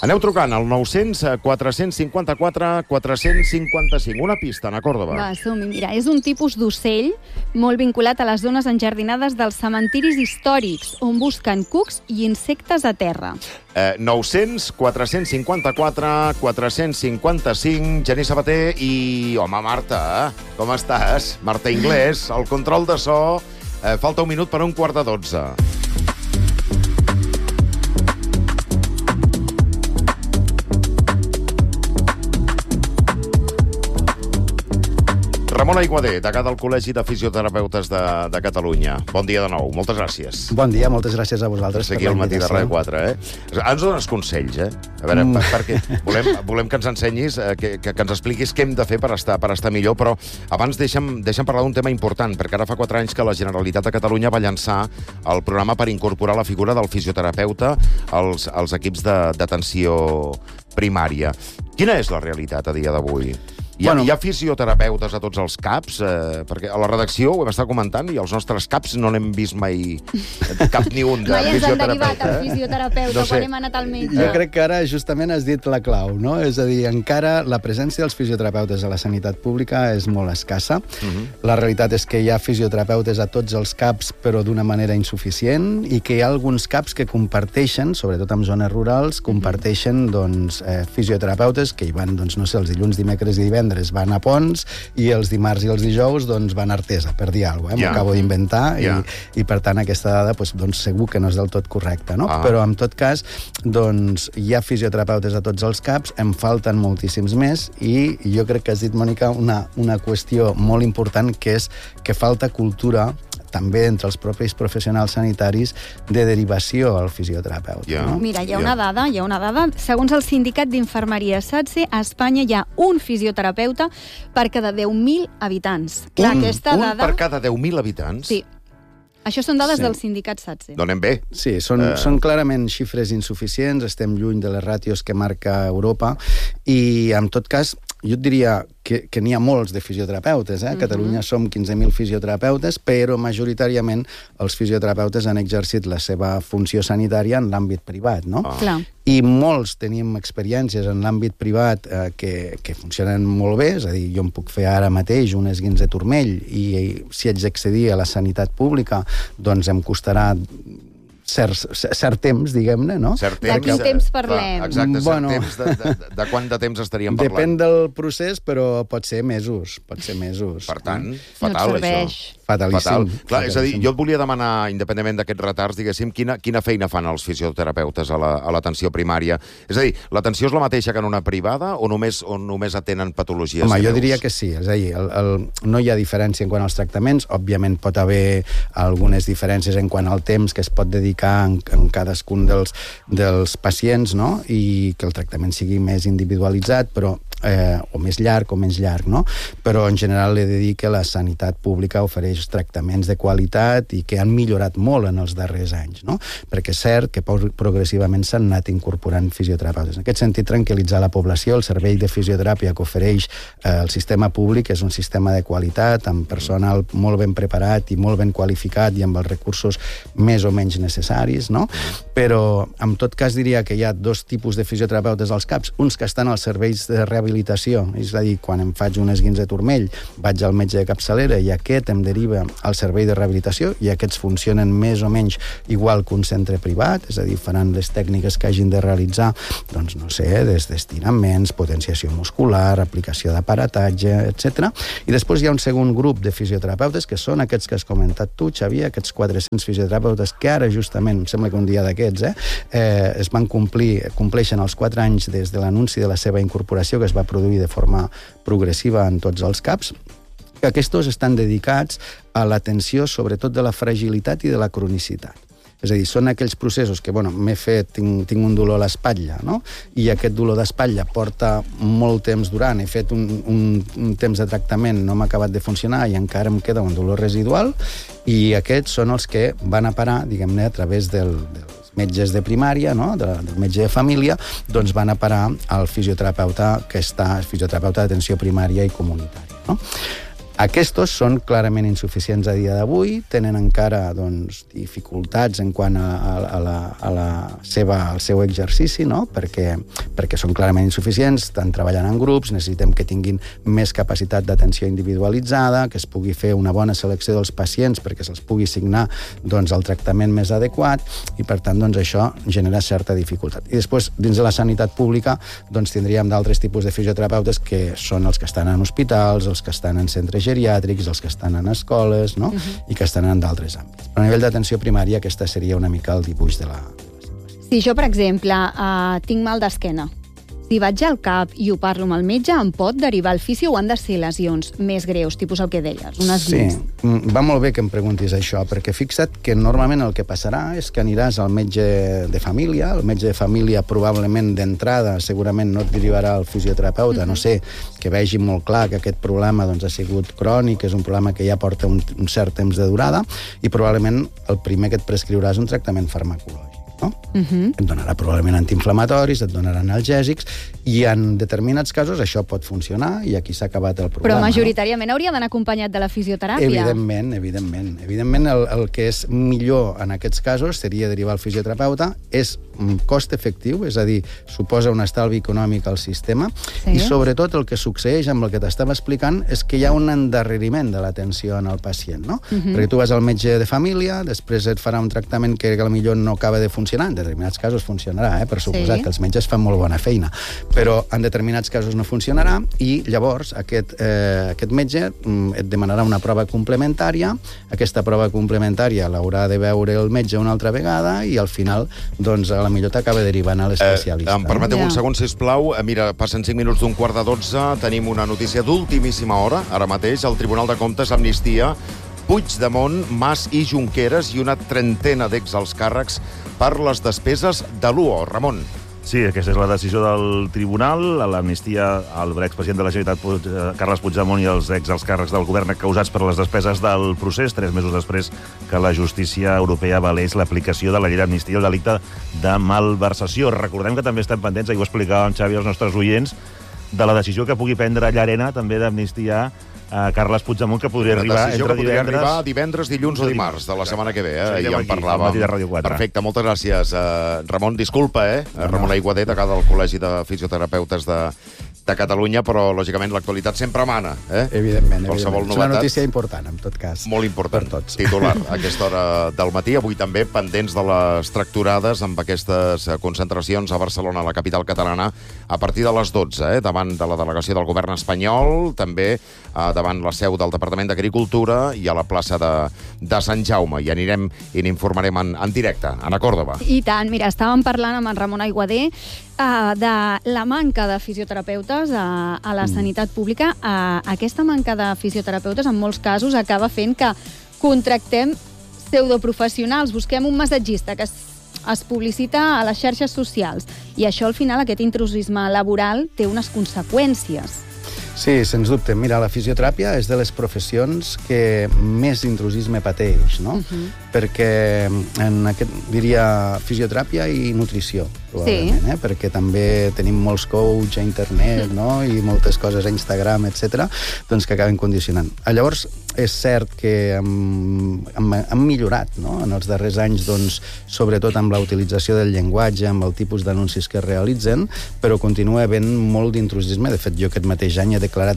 Aneu trucant al 900 454 455. Una pista, Ana Córdoba. Va, som-hi. Mira, és un tipus d'ocell molt vinculat a les zones enjardinades dels cementiris històrics, on busquen cucs i insectes a terra. 900 454 455. Genís Sabater i... Home, Marta, com estàs? Marta Inglés, el control de so. Falta un minut per un quart de 12. Ramon Aiguader, degà del Col·legi de Fisioterapeutes de Catalunya. Bon dia de nou, moltes gràcies. Bon dia, moltes gràcies a vosaltres. Aquí al matí de Ràdio 4, Ens dones consells, A veure, perquè volem que ens ensenyis, que ens expliquis què hem de fer per estar millor, però abans deixa'm parlar d'un tema important, perquè ara fa 4 anys que la Generalitat de Catalunya va llançar el programa per incorporar la figura del fisioterapeuta als equips d'atenció primària. Quina és la realitat a dia d'avui? Hi ha fisioterapeutes a tots els CAPs? Perquè a la redacció ho hem estat comentant i als nostres CAPs no n'hem vist mai cap ni un de fisioterapeuta. Mai ens han derivat al fisioterapeuta quan hem anat al metge. Jo crec que ara justament has dit la clau, no? És a dir, encara la presència dels fisioterapeutes a la sanitat pública és molt escassa. La realitat és que hi ha fisioterapeutes a tots els CAPs, però d'una manera insuficient, i que hi ha alguns CAPs que comparteixen, sobretot en zones rurals, comparteixen fisioterapeutes que hi van, no sé, els dilluns, dimecres i divendres van a Pons i els dimarts i els dijous van a Artesa, per dir alguna cosa. M'ho acabo d'inventar i per tant aquesta dada segur que no és del tot correcta, no? Però en tot cas hi ha fisioterapeutes a tots els CAPs, em falten moltíssims més i jo crec que has dit, Mònica, una qüestió molt important, que és que falta cultura també entre els propis professionals sanitaris de derivació al fisioterapeuta. No? Mira, hi ha una dada. Segons el sindicat d'infermeria SATSE, a Espanya hi ha un fisioterapeuta per cada 10.000 habitants. Un per cada 10.000 habitants? Sí. Això són dades del sindicat SATSE. Donem bé. Sí, són clarament xifres insuficients, estem lluny de les ràtios que marca Europa i, en tot cas, jo et diria que n'hi ha molts de fisioterapeutes. A Catalunya som 15.000 fisioterapeutes, però majoritàriament els fisioterapeutes han exercit la seva funció sanitària en l'àmbit privat, no? Clar. I molts tenim experiències en l'àmbit privat que funcionen molt bé, és a dir, jo em puc fer ara mateix un esguins de turmell i si haig d'accedir a la sanitat pública, doncs em costarà cert temps, diguem-ne, no? De quin temps parlem? Exacte, cert temps. De quant de temps estaríem parlant? Depèn del procés, però pot ser mesos. Per tant, fatal, això. Fatalíssim. Clar, és a dir, jo et volia demanar, independentment d'aquests retards, diguéssim, quina feina fan els fisioterapeutes a l'atenció primària? És a dir, l'atenció és la mateixa que en una privada o només atenen patologies greus? Home, jo diria que sí. És a dir, no hi ha diferència en quant als tractaments. Òbviament pot haver algunes diferències en quant al temps que es pot dedicar en cadascun dels pacients, no? I que el tractament sigui més individualitzat, però o més llarg o menys llarg, no? Però en general he de dir que la sanitat pública ofereix tractaments de qualitat i que han millorat molt en els darrers anys, no? Perquè és cert que progressivament s'han anat incorporant fisioterapeutes. En aquest sentit, tranquil·litzar la població, el servei de fisioteràpia que ofereix el sistema públic és un sistema de qualitat, amb personal molt ben preparat i molt ben qualificat i amb els recursos més o menys necessaris, no? Però, en tot cas, diria que hi ha dos tipus de fisioterapeutes als CAPs, uns que estan als serveis de rehabilitació, és a dir, quan em faig un esguins de turmell, vaig al metge de capçalera i aquest em deriva al servei de rehabilitació i aquests funcionen més o menys igual que un centre privat, és a dir, faran les tècniques que hagin de realitzar, doncs no sé, des d'estiraments, potenciació muscular, aplicació d'aparatatge, etc. I després hi ha un segon grup de fisioterapeutes que són aquests que has comentat tu, Xavier, aquests 400 fisioterapeutes que ara justament, em sembla que un dia d'aquests, es van compleixen els 4 anys des de l'anunci de la seva incorporació que es va produir de forma progressiva en tots els CAPs, que aquests estan dedicats a l'atenció sobretot de la fragilitat i de la cronicitat. És a dir, són aquells processos que, m'he fet, tinc un dolor a l'espatlla, no? I aquest dolor d'espatlla porta molt temps durant, he fet un temps de tractament, no m'ha acabat de funcionar i encara em queda un dolor residual, i aquests són els que van a parar, diguem-ne, a través dels metges de primària, no? Del metge de família, doncs van a parar al fisioterapeuta que està, fisioterapeuta d'atenció primària i comunitària, no? Aquests són clarament insuficients a dia d'avui, tenen encara dificultats en quant al seu exercici, no? perquè són clarament insuficients, estan treballant en grups, necessitem que tinguin més capacitat d'atenció individualitzada, que es pugui fer una bona selecció dels pacients perquè se'ls pugui signar el tractament més adequat, i per tant això genera certa dificultat. I després, dins de la sanitat pública, tindríem d'altres tipus de fisioterapeutes que són els que estan en hospitals, els que estan en centres geriàtrics, els que estan en escoles, no? I que estan en d'altres àmbits. Però a nivell d'atenció primària, aquesta seria una mica el dibuix de la situació. Si jo, per exemple, tinc mal d'esquena, si vaig al CAP i ho parlo amb el metge, em pot derivar al fisio o han de ser lesions més greus, tipus el que deies, un esguins? Sí, va molt bé que em preguntis això, perquè fixa't que normalment el que passarà és que aniràs al metge de família, el metge de família probablement d'entrada segurament no et derivarà al fisioterapeuta, no sé, que vegi molt clar que aquest problema ha sigut crònic, és un problema que ja porta un cert temps de durada, i probablement el primer que et prescriurà és un tractament farmacològic. No? Et donarà probablement antiinflamatoris, et donarà analgèsics, i en determinats casos això pot funcionar i aquí s'ha acabat el problema. Però majoritàriament hauria d'anar acompanyat de la fisioteràpia. Evidentment. El que és millor en aquests casos seria derivar al fisioterapeuta. És cost efectiu, és a dir, suposa un estalvi econòmic al sistema, i sobretot el que succeeix amb el que t'estava explicant és que hi ha un endarreriment de l'atenció en el pacient, no? Perquè tu vas al metge de família, després et farà un tractament que potser no acaba de funcionar, en determinats casos funcionarà, per suposat, que els metges fan molt bona feina, però en determinats casos no funcionarà, i llavors aquest metge et demanarà una prova complementària, aquesta prova complementària l'haurà de veure el metge una altra vegada, i al final, a la millor t'acaba derivant a l'especialista. Em permeteu un segon, sisplau. Mira, passen 5 minuts d'un 11:15, tenim una notícia d'ultimíssima hora, ara mateix, el Tribunal de Comptes amnistia Puigdemont, Mas i Junqueras i una trentena d'exalts càrrecs per les despeses de l'UO. Ramon. Sí, aquesta és la decisió del tribunal. L'amnistia al expresident de la Generalitat, Carles Puigdemont, i els exalts càrrecs del govern causats per les despeses del procés, 3 mesos després que la justícia europea avalés l'aplicació de la llei d'amnistia al delicte de malversació. Recordem que també estem pendents, i ho explicava en Xavi als nostres oients, de la decisió que pugui prendre Llarena, també d'amnistiar a Carles Puigdemont, que podria arribar divendres, dilluns o dimarts de la setmana que ve. Ja en parlàvem. Perfecte, moltes gràcies. Ramon, disculpa, Ramon Aiguader, degà del Col·legi de Fisioterapeutes de Catalunya, però, lògicament, l'actualitat sempre mana. Evidentment. És una notícia important, en tot cas. Molt important. Titular a aquesta hora del matí. Avui també pendents de les tracturades amb aquestes concentracions a Barcelona, a la capital catalana, a partir de les 12, davant de la delegació del govern espanyol, també davant la seu del Departament d'Agricultura i a la plaça de Sant Jaume. I anirem i n'informarem en directe, Anna Còrdova. I tant, mira, estàvem parlant amb en Ramon Aiguader de la manca de fisioterapeutes a la sanitat pública. Aquesta manca de fisioterapeutes, en molts casos, acaba fent que contractem pseudoprofessionals, busquem un massatgista que es publicita a les xarxes socials. I això, al final, aquest intrusisme laboral té unes conseqüències. Sí, sens dubte. Mira, la fisioteràpia és de les professions que més intrusisme pateix, no? Perquè diria fisioteràpia i nutrició, probablement, perquè també tenim molts coach a internet, no? I moltes coses a Instagram, etc., doncs que acaben condicionant. Llavors, és cert que han millorat, no? En els darrers anys, doncs, sobretot amb la utilització del llenguatge, amb el tipus d'anuncis que es realitzen, però continua havent molt d'intrusisme. De fet, jo aquest mateix any he declarat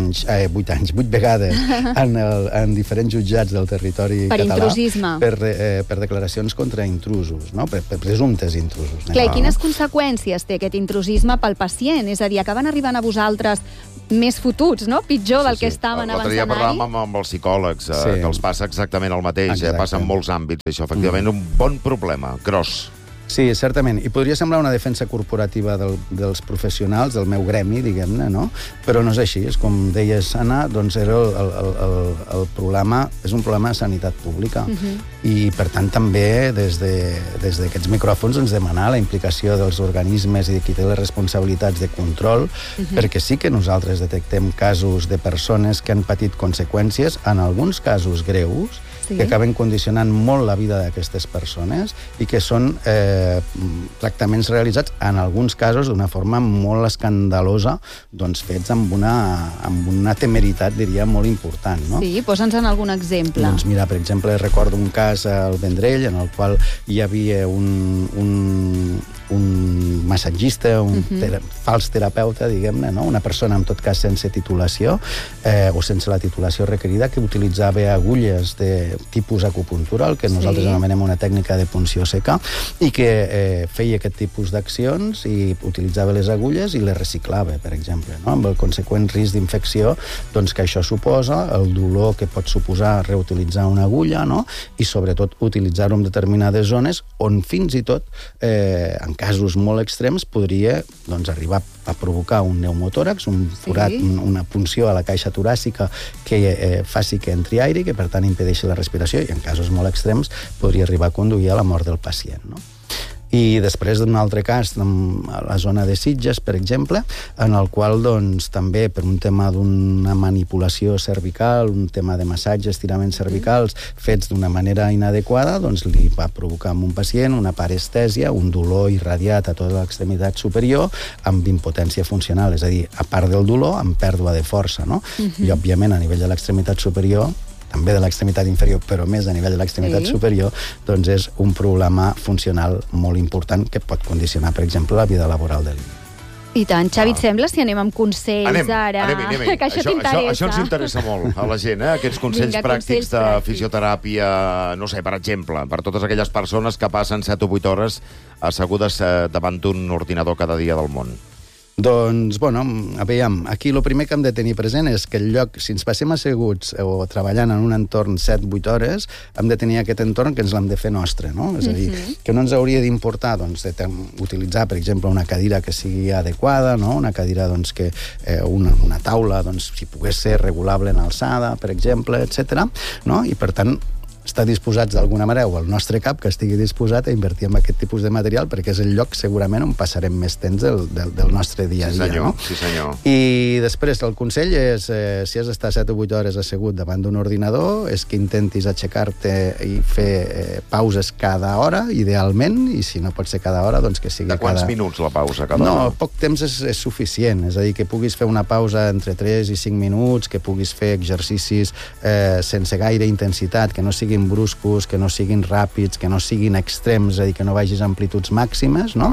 8 vegades en diferents jutjats del territori català. Per intrusisme. Per declaracions contra intrusos, no? Per presumptes intrusos. Clar, i quines conseqüències té aquest intrusisme pel pacient? És a dir, acaben arribant a vosaltres més fotuts, no? Pitjor del que estaven abans d'anar-hi. L'altre dia parlàvem amb els psicòlegs, que els passa exactament el mateix, passa en molts àmbits, això, efectivament, un bon problema, gros. Sí, certament. I podria semblar una defensa corporativa dels professionals, del meu gremi, diguem-ne, no? Però no és així. És com deies, Anna, doncs era el problema, és un problema de sanitat pública. I, per tant, també des d'aquests micròfons ens demanar la implicació dels organismes i de qui té les responsabilitats de control, perquè sí que nosaltres detectem casos de persones que han patit conseqüències, en alguns casos greus, que acaben condicionant molt la vida d'aquestes persones i que són tractaments realitzats, en alguns casos, d'una forma molt escandalosa, doncs fets amb una temeritat, diria, molt important, no? Sí, posa'ns en algun exemple. Doncs mira, per exemple, recordo un cas al Vendrell en el qual hi havia un massatgista, un fals terapeuta, diguem-ne, no? Una persona, en tot cas, sense titulació o sense la titulació requerida, que utilitzava agulles de tipus acupuntura, el que nosaltres anomenem una tècnica de punció seca, i que feia aquest tipus d'accions i utilitzava les agulles i les reciclava, per exemple, no? Amb el conseqüent risc d'infecció doncs, que això suposa, el dolor que pot suposar reutilitzar una agulla, no? I sobretot utilitzar-ho en determinades zones on fins i tot, en casos molt extrems, podria doncs, arribar a provocar un pneumotòrax, un forat, una punció a la caixa toràcica que faci que entri aire i que, per tant, impedeixi la respiració, i en casos molt extrems podria arribar a conduir a la mort del pacient, no? I després d'un altre cas, a la zona de Sitges, per exemple, en el qual doncs, també per un tema d'una manipulació cervical, un tema de massatge, estiraments cervicals fets d'una manera inadequada, doncs li va provocar a un pacient una parestèsia, un dolor irradiat a tota l'extremitat superior amb impotència funcional, és a dir, a part del dolor, amb pèrdua de força, no? I, òbviament, a nivell de l'extremitat superior, també de l'extremitat inferior, però més a nivell de l'extremitat superior, doncs és un problema funcional molt important que pot condicionar, per exemple, la vida laboral de l'indi. I tant. Xavi, et sembla si anem amb consells ara? Anem. Que això t'interessa. Això ens interessa molt a la gent, aquests consells pràctics de fisioteràpia, no sé, per exemple, per totes aquelles persones que passen 7 o 8 hores assegudes davant d'un ordinador cada dia del món. Doncs, bueno, veiem, aquí el primer que hem de tenir present és que el lloc, si ens passem asseguts o treballant en un entorn 7-8 hores, hem de tenir aquest entorn que ens l'hem de fer nostre, no? És a dir, que no ens hauria d'importar, doncs, utilitzar, per exemple, una cadira que sigui adequada, no? Una cadira, doncs, que una taula, doncs, si pogués ser regulable en alçada, per exemple, etc. No? I, per tant, estar disposats d'alguna manera, o el nostre cap que estigui disposat a invertir en aquest tipus de material, perquè és el lloc segurament on passarem més temps del nostre dia a dia. Senyor, no? Sí, senyor. I després el consell és, si has d'estar 7 o 8 hores assegut davant d'un ordinador, és que intentis aixecar-te i fer pauses cada hora, idealment, i si no pot ser cada hora, doncs que sigui cada... De quants minuts la pausa cada hora? hora? No, poc temps és suficient, és a dir, que puguis fer una pausa entre 3 i 5 minuts, que puguis fer exercicis sense gaire intensitat, que no siguin bruscos, que no siguin ràpids, que no siguin extrems, és a dir, que no vagis a amplituds màximes, no?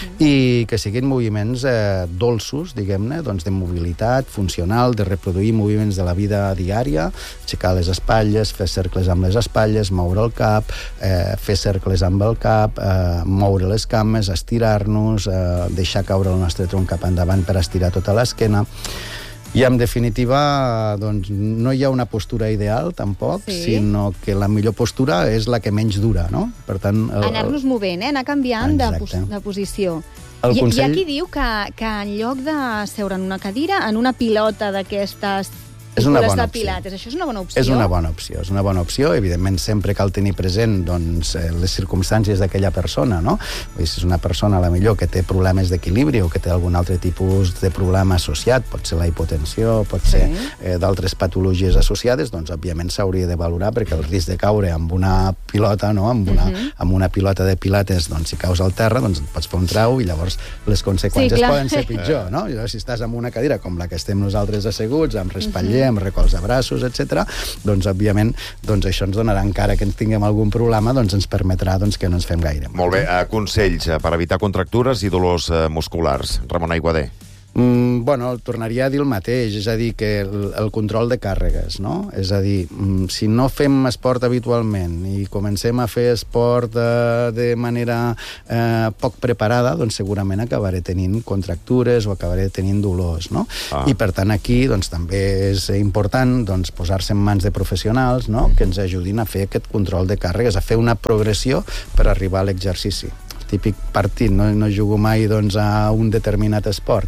I que siguin moviments dolços, diguem-ne, doncs de mobilitat funcional, de reproduir moviments de la vida diària, aixecar les espatlles, fer cercles amb les espatlles, moure el cap, fer cercles amb el cap, moure les cames, estirar-nos, deixar caure el nostre tronc cap endavant per estirar tota l'esquena. I, en definitiva, doncs, no hi ha una postura ideal, tampoc, sinó que la millor postura és la que menys dura, no? Per tant... Anar-nos movent, anar canviant de posició. Hi ha qui diu que en lloc de seure en una cadira, en una pilota d'aquestes... És una bona opció. Pilates. Això és una bona opció? És una bona opció, és una bona opció. Evidentment, sempre cal tenir present doncs, les circumstàncies d'aquella persona, no? Si és una persona, a la millor, que té problemes d'equilibri o que té algun altre tipus de problema associat, pot ser la hipotensió, pot ser d'altres patologies associades, doncs, òbviament, s'hauria de valorar, perquè el risc de caure amb una pilota, no? amb una pilota de pilates, doncs, si caus al terra, doncs et pots fer un trau i llavors les conseqüències poden ser pitjor, no? Si estàs en una cadira com la que estem nosaltres asseguts, amb respatller, amb recolz de braços, etc., doncs, òbviament, doncs, això ens donarà, encara que ens tinguem algun problema, doncs ens permetrà doncs, que no ens fem gaire mal. Molt bé, consells per evitar contractures i dolors musculars. Ramon Aiguader. Bueno, tornaria a dir el mateix, és a dir, que el control de càrregues, no? És a dir, si no fem esport habitualment i comencem a fer esport de manera poc preparada, doncs segurament acabaré tenint contractures o acabaré tenint dolors, no? I per tant aquí doncs, també és important doncs, posar-se en mans de professionals, no? Que ens ajudin a fer aquest control de càrregues, a fer una progressió per arribar a l'exercici. Típic partit, no jugo mai doncs, a un determinat esport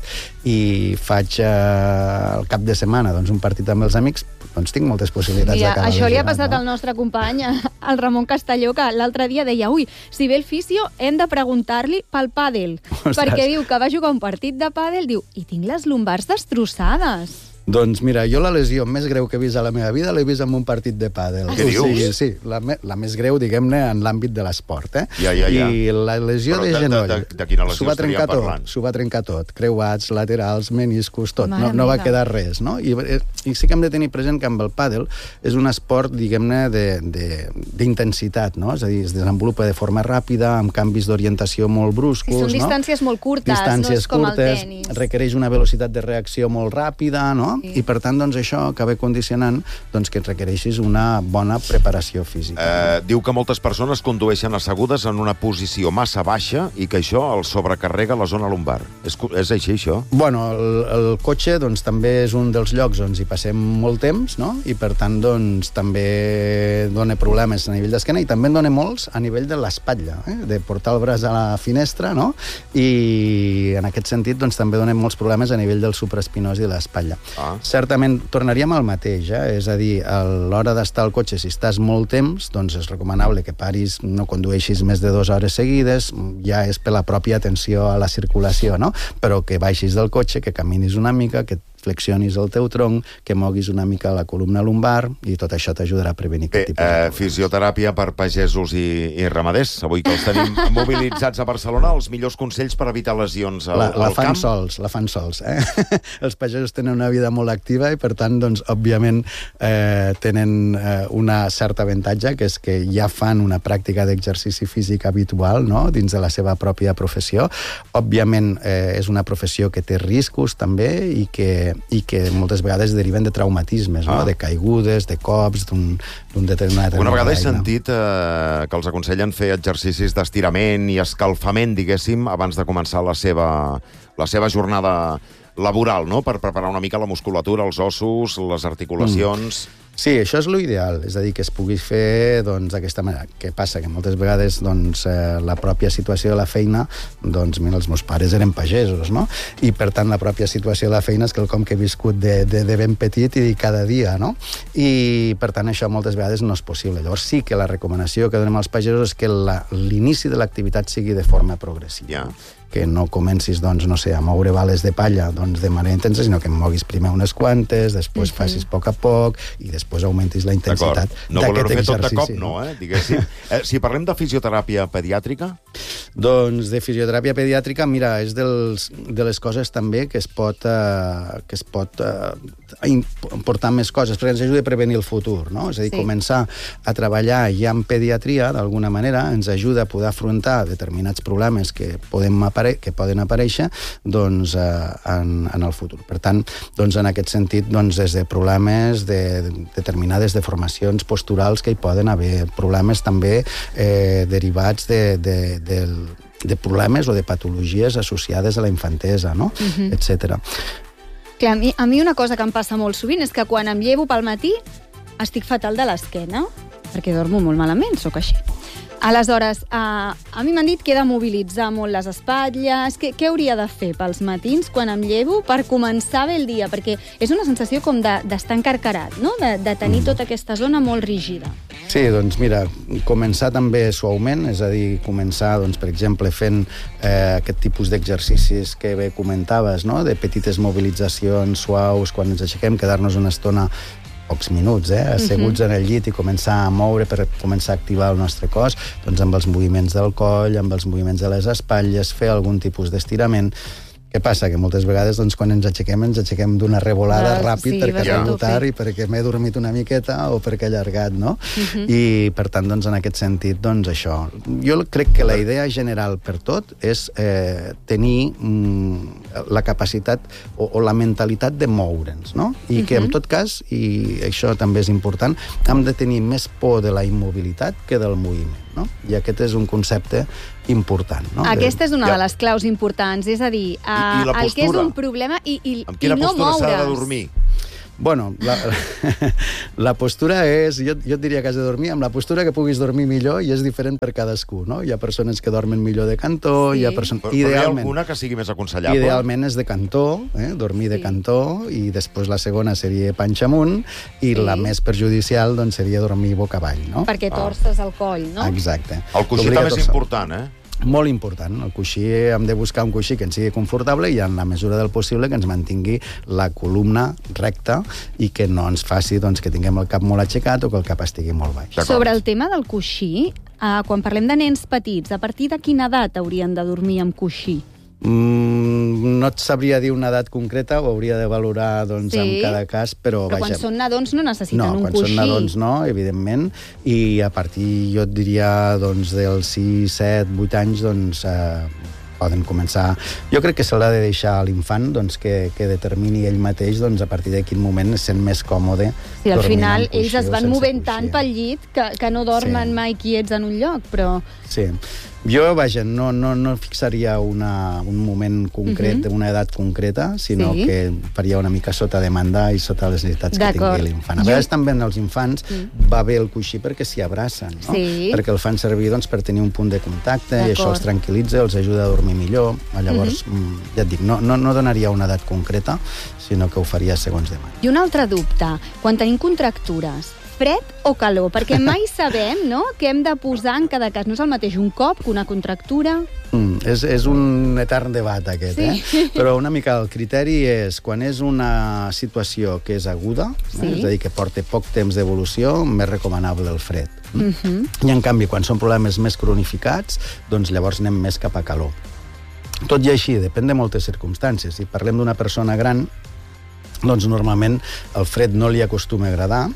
i faig al cap de setmana doncs, un partit amb els amics, doncs tinc moltes possibilitats d'acabar. Això li ha passat al nostre company, al Ramon Castelló, que l'altre dia deia, si ve el fisio hem de preguntar-li pel pàdel, perquè diu que va jugar un partit de pàdel, diu, i tinc les lumbars destrossades. Doncs mira, jo la lesió més greu que he vist a la meva vida l'he vist en un partit de pàdel. Què dius? Sí, la més greu, diguem-ne, en l'àmbit de l'esport. Ja. I la lesió de genoll... De quina lesió estaríem parlant? S'ho va trencar tot. Creuats, laterals, meniscos, tot. No va meva. quedar res, no? I sí que hem de tenir present que amb el pàdel és un esport, diguem-ne, d'intensitat, no? És a dir, es desenvolupa de forma ràpida, amb canvis d'orientació molt bruscos, són distàncies molt curtes, no és com el tenis. Requereix una velocitat de reacció molt ràpida, no? Sí. I per tant, doncs, això acaba condicionant que et requereixis una bona preparació física. Diu que moltes persones condueixen assegudes en una posició massa baixa i que això els sobrecarrega la zona lumbar. És així, això? Bueno, el cotxe doncs, també és un dels llocs on hi passem molt temps, no? I per tant, doncs, també dona problemes a nivell d'esquena i també en dona molts a nivell de l'espatlla, de portar el braç a la finestra, no? I en aquest sentit, doncs, també dona molts problemes a nivell del supraespinós i de l'espatlla. Certament, tornaríem al mateix, és a dir, a l'hora d'estar al cotxe, si estàs molt temps, doncs és recomanable que paris, no condueixis més de 2 hores seguides, ja és per la pròpia atenció a la circulació, no? Però que baixis del cotxe, que caminis una mica, que flexionis el teu tronc, que moguis una mica la columna lumbar i tot això t'ajudarà a prevenir aquest tipus de problemes. Fisioteràpia per pagesos i ramaders. Avui que els tenim mobilitzats a Barcelona, els millors consells per evitar lesions al camp? La fan sols. Els pagesos tenen una vida molt activa i, per tant, doncs, òbviament, tenen una certa avantatge, que és que ja fan una pràctica d'exercici físic habitual, no?, dins de la seva pròpia professió. Òbviament, és una professió que té riscos, també, i que moltes vegades deriven de traumatismes, no? De caigudes, de cops, d'un determinat... Una vegada he sentit que els aconsellen fer exercicis d'estirament i escalfament, diguéssim, abans de començar la seva jornada laboral, no?, per preparar una mica la musculatura, els ossos, les articulacions... Sí, això és l'ideal, és a dir, que es pugui fer d'aquesta manera. Què passa? Que moltes vegades la pròpia situació de la feina, mira, els meus pares eren pagesos, no? I per tant la pròpia situació de la feina és quelcom que he viscut de ben petit i cada dia, no? I per tant això moltes vegades no és possible. Llavors sí que la recomanació que donem als pagesos és que l'inici de l'activitat sigui de forma progressiva. Que no comencis, no sé, a moure bales de palla de manera intensa, sinó que moguis primer unes quantes, després facis a poc i després augmentis la intensitat d'aquest exercici. No voler-ho fer tot de cop, no, diguéssim. Si parlem de fisioteràpia pediàtrica? Doncs de fisioteràpia pediàtrica, mira, és de les coses també que es pot portar més coses, perquè ens ajuda a prevenir el futur, no? És a dir, començar a treballar ja en pediatria, d'alguna manera, ens ajuda a poder afrontar determinats problemes que poden aparèixer en el futur. Per tant, en aquest sentit, des de problemes de determinades deformacions posturals que hi poden haver, problemes també derivats de problemes o de patologies associades a la infantesa, no? Etcètera. Clar, a mi una cosa que em passa molt sovint és que quan em llevo pel matí estic fatal de l'esquena, perquè dormo molt malament, sóc així. Aleshores, a mi m'han dit que he de mobilitzar molt les espatlles. Què hauria de fer pels matins quan em llevo per començar bé el dia? Perquè és una sensació com d'estar encarcarat, no? De tenir tota aquesta zona molt rígida. Sí, doncs mira, començar també suaument, és a dir, començar, per exemple, fent aquest tipus d'exercicis que bé comentaves, no? De petites mobilitzacions suaus quan ens aixequem, quedar-nos una estona pocs minuts, asseguts en el llit i començar a moure per començar a activar el nostre cos, amb els moviments del coll, amb els moviments de les espatlles, fer algun tipus d'estirament. Què passa? Que moltes vegades, quan ens aixequem d'una revolada ràpid perquè és tard i perquè m'he dormit una miqueta o perquè he allargat, no? I, per tant, en aquest sentit, això. Jo crec que la idea general per tot és tenir la capacitat o la mentalitat de moure'ns, no? I que, en tot cas, i això també és important, hem de tenir més por de la immobilitat que del moviment, no? I aquest és un concepte important, no? Aquesta és una de les claus importants, és a dir, el que és un problema i no moure's. Amb quina postura s'ha de dormir? Bueno, la postura és... Jo et diria que has de dormir amb la postura que puguis dormir millor i és diferent per cadascú, no? Hi ha persones que dormen millor de cantó, hi ha persones... Però hi ha alguna que sigui més aconsellable? Idealment és de cantó, dormir de cantó, i després la segona seria panxa amunt, i la més perjudicial seria dormir boca avall, no? Perquè torces el coll, no? Exacte. El coixí també és important, Molt important. El coixí, hem de buscar un coixí que ens sigui confortable i en la mesura del possible que ens mantingui la columna recta i que no ens faci que tinguem el cap molt aixecat o que el cap estigui molt baix. Sobre el tema del coixí, quan parlem de nens petits, a partir de quina edat haurien de dormir amb coixí? No et sabria dir una edat concreta, ho hauria de valorar en cada cas, però vaja... quan són nadons no necessiten un coixí. No, quan són nadons no, evidentment, i a partir, jo et diria, dels 6, 7, 8 anys, poden començar... Jo crec que se l'ha de deixar a l'infant que determini ell mateix a partir de quin moment es sent més còmode. Sí, al final ells es van movent tant pel llit que no dormen mai quiets en un lloc, però... Sí. Jo, vaja, no fixaria un moment concret, una edat concreta, sinó que faria una mica sota demanda i sota les necessitats que tingui l'infant. A vegades també els infants va bé el coixí perquè s'hi abracen, no? Perquè el fan servir per tenir un punt de contacte i això els tranquil·litza, els ajuda a dormir millor. Llavors, ja et dic, no donaria una edat concreta, sinó que ho faria segons demanda. I un altre dubte, quan tenim contractures, fred o calor? Perquè mai sabem, no?, què hem de posar en cada cas. No és el mateix un cop que una contractura? És un etern debat, aquest, Però una mica el criteri és, quan és una situació que és aguda, és a dir, que porta poc temps d'evolució, més recomanable el fred. I, en canvi, quan són problemes més cronificats, doncs llavors anem més cap a calor. Tot i així, depèn de moltes circumstàncies. Si parlem d'una persona gran, doncs normalment el fred no li acostuma a agradar,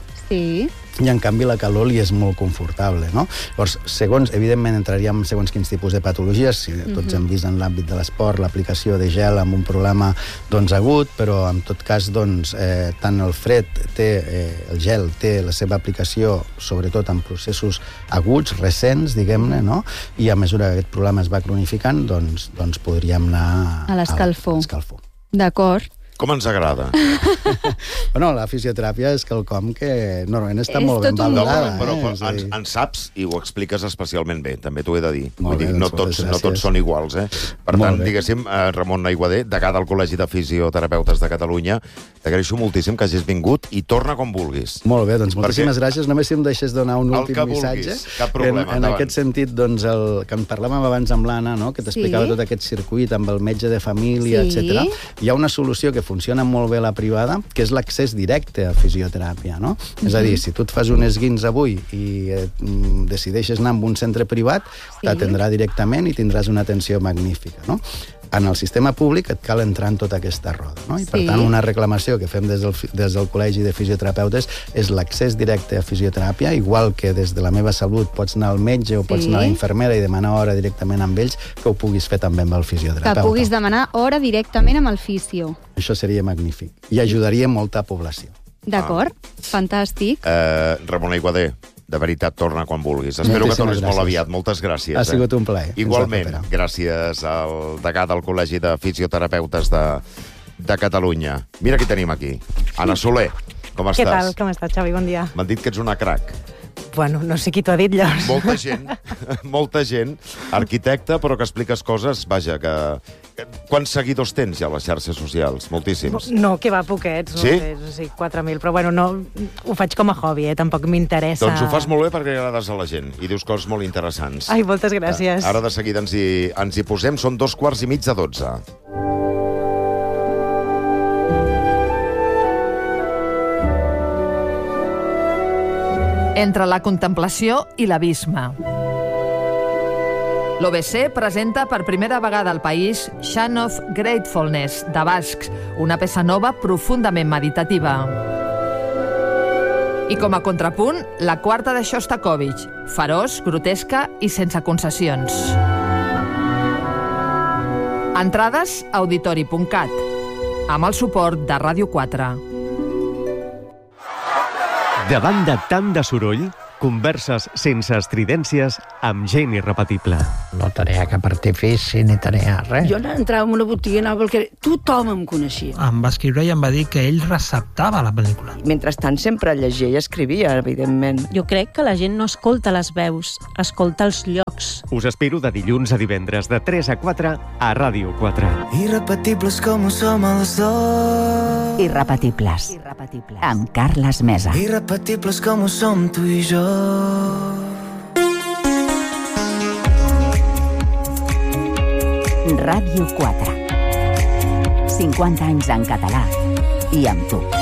i en canvi la calor li és molt confortable, no? Llavors, evidentment entraríem en segons quins tipus de patologies, si tots hem vist en l'àmbit de l'esport l'aplicació de gel amb un problema agut, però en tot cas tant el fred el gel té la seva aplicació sobretot en processos aguts, recents, diguem-ne, no? I a mesura que aquest problema es va cronificant, doncs podríem anar a l'escalfor. D'acord. Com ens agrada. Bueno, la fisioteràpia és quelcom que normalment està molt ben valorada. Però en saps i ho expliques especialment bé, també t'ho he de dir. Vull dir, no tots són iguals, Per tant, diguéssim, Ramon Aiguader, degà del Col·legi de Fisioterapeutes de Catalunya, t'agraeixo moltíssim que hagis vingut i torna com vulguis. Molt bé, doncs moltíssimes gràcies. Només si em deixes donar un últim missatge. Cap problema, en aquest sentit, el que en parlàvem abans amb l'Anna, que t'explicava tot aquest circuit amb el metge de família, etc. Hi ha una solució que funciona molt bé a la privada, que és l'accés directe a fisioteràpia, no? És a dir, si tu et fas un esguins avui i decideixes anar a un centre privat, t'atendrà directament i tindràs una atenció magnífica, no? En el sistema públic et cal entrar en tota aquesta roda, no? I per tant una reclamació que fem des del Col·legi de Fisioterapeutes és l'accés directe a fisioteràpia, igual que des de la meva salut pots anar al metge o pots anar a la infermera i demanar hora directament amb ells, que ho puguis fer també amb el fisioterapeuta. Que puguis demanar hora directament amb el fisio. Això seria magnífic i ajudaria molta població. D'acord, fantàstic. Ramon Aiguader, de veritat, torna quan vulguis. Espero que tornis molt aviat. Moltes gràcies. Ha sigut un plaer. Igualment, gràcies al degà del Col·legi de Fisioterapeutes de Catalunya. Mira qui tenim aquí. Anna Soler, com estàs? Què tal? Com estàs, Xavi? Bon dia. M'han dit que ets una crac. Bueno, no sé qui t'ho ha dit, llavors. Molta gent, arquitecta, però que expliques coses, vaja, que... Quants seguidors tens ja a les xarxes socials? Moltíssims. No, que va, poquets. Sí? No sé, 4.000, però bueno, no, ho faig com a hobby, tampoc m'interessa. Doncs ho fas molt bé perquè agrades a la gent i dius coses molt interessants. Ai, moltes gràcies. Ara de seguida ens hi posem, són 11:45. Entre la contemplació i l'abisme. L'OBC presenta per primera vegada al país Chant of Gratefulness, de Bascs, una peça nova profundament meditativa. I com a contrapunt, la quarta de Shostakovich, feroç, grotesca i sense concessions. Entrades a auditori.cat, amb el suport de Ràdio 4. Davant de tant de soroll, converses sense estridències amb gent irrepetible. No tenia cap artifici ni tenia res. Jo entrava en una botiga i anava perquè tothom em coneixia. Em va escriure i em va dir que ell receptava la pel·lícula. Mentrestant sempre llegia i escrivia, evidentment. Jo crec que la gent no escolta les veus, escolta els llocs. Us espero de dilluns a divendres de 3 a 4 a Ràdio 4. Irrepetibles com ho som els dos. Irrepetibles. Amb Carles Mesa. Irrepetibles com ho som tu i jo. Ràdio 4. 50 anys en català i amb tu.